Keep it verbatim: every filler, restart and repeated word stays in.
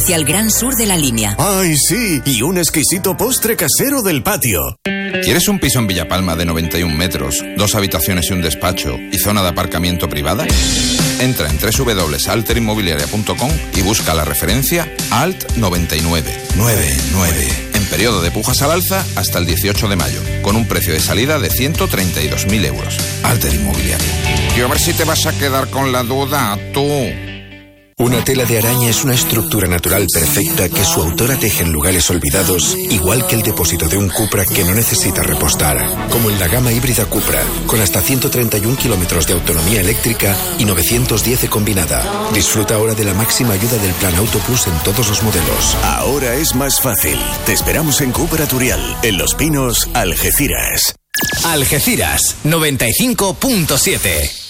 hacia el Gran Sur de la línea. ¡Ay, sí! Y un exquisito postre casero del patio. ¿Quieres un piso en Villapalma de noventa y un metros, dos habitaciones y un despacho y zona de aparcamiento privada? Entra en doble u doble u doble u punto alter inmobiliaria punto com y busca la referencia A L T noventa y nueve noventa y nueve. En periodo de pujas al alza hasta el dieciocho de mayo, con un precio de salida de ciento treinta y dos mil euros. Alter Inmobiliaria. Y a ver si te vas a quedar con la duda, tú. Una tela de araña es una estructura natural perfecta que su autora teje en lugares olvidados, igual que el depósito de un Cupra que no necesita repostar. Como en la gama híbrida Cupra, con hasta ciento treinta y un kilómetros de autonomía eléctrica y novecientos diez de combinada. Disfruta ahora de la máxima ayuda del Plan Auto Plus en todos los modelos. Ahora es más fácil. Te esperamos en Cupra Turial, en Los Pinos, Algeciras. Algeciras, noventa y cinco punto siete.